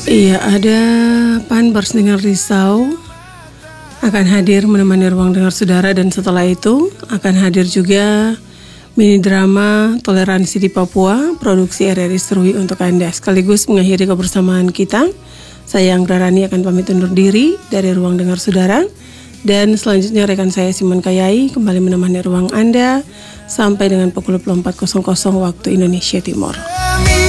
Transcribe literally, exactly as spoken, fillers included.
Iya, ada Panbers dengan Risau akan hadir menemani ruang dengar saudara, dan setelah itu akan hadir juga mini drama Toleransi di Papua, produksi R R I Serui untuk Anda. Sekaligus mengakhiri kebersamaan kita, saya Anggra Rani akan pamit undur diri dari ruang dengar saudara, dan selanjutnya rekan saya Simon Kayai kembali menemani ruang Anda sampai dengan pukul dua puluh empat waktu Indonesia Timur.